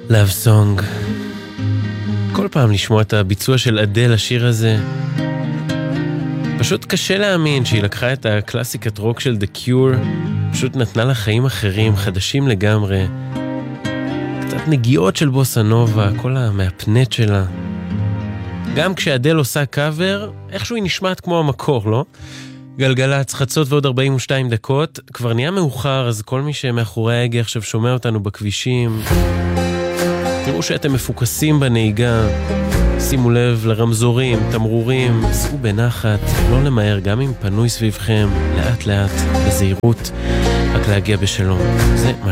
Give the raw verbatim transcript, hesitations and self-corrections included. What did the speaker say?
Love Song. כל פעם לשמוע את הביצוע של אדל השיר הזה. פשוט קשה להאמין שהיא לקחה את הקלאסיקת רוק של The Cure, פשוט נתנה לה חיים אחרים, חדשים לגמרי. קצת נגיעות של בוסה נובה, כל המאפנט שלה. גם כשאדל עושה קאבר, איכשהו היא נשמעת כמו המקור, לא? גלגלצ, חצות ועוד ארבעים ושתיים דקות, כבר נהיה מאוחר, אז כל מי שמאחורי ההגה עכשיו שומע אותנו בכבישים, תראו שאתם מפוקסים בנהיגה, שימו לב לרמזורים, תמרורים, סעו בנחת, לא למהר, גם אם פנוי סביבכם, לאט לאט, בזהירות, רק להגיע בשלום. זה מה